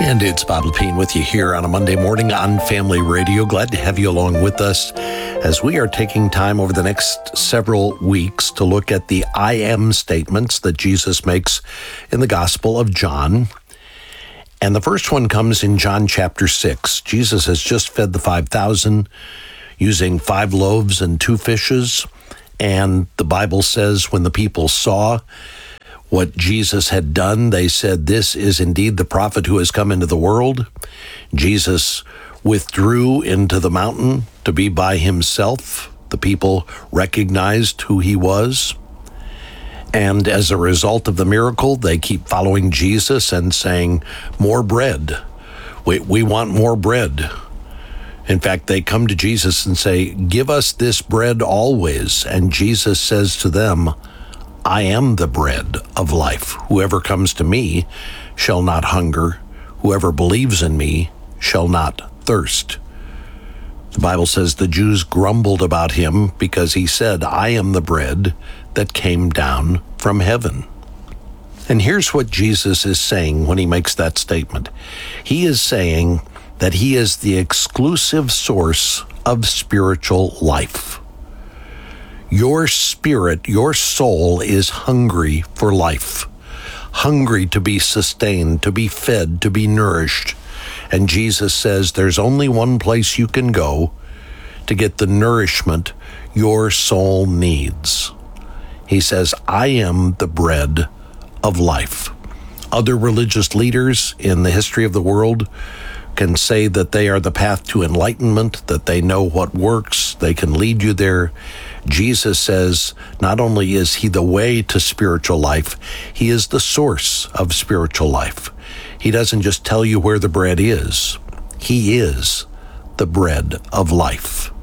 And it's Bob Lepine with you here on a Monday morning on Family Radio. Glad to have you along with us as we are taking time over the next several weeks to look at the I am statements that Jesus makes in the Gospel of John. And the first one comes in John chapter 6. Jesus has just fed the 5,000 using 5 loaves and 2 fishes. And the Bible says when the people saw what Jesus had done, they said, "This is indeed the prophet who has come into the world." Jesus withdrew into the mountain to be by himself. The people recognized who he was. And as a result of the miracle, they keep following Jesus and saying, "More bread. We want more bread." In fact, they come to Jesus and say, "Give us this bread always." And Jesus says to them, "I am the bread of life. Whoever comes to me shall not hunger. Whoever believes in me shall not thirst." The Bible says the Jews grumbled about him because he said, "I am the bread that came down from heaven." And here's what Jesus is saying when he makes that statement. He is saying that he is the exclusive source of spiritual life. Your spirit, your soul is hungry for life, hungry to be sustained, to be fed, to be nourished. And Jesus says there's only one place you can go to get the nourishment your soul needs. He says, "I am the bread of life." Other religious leaders in the history of the world can say that they are the path to enlightenment, that they know what works, they can lead you there. Jesus says not only is he the way to spiritual life, he is the source of spiritual life. He doesn't just tell you where the bread is. He is the bread of life.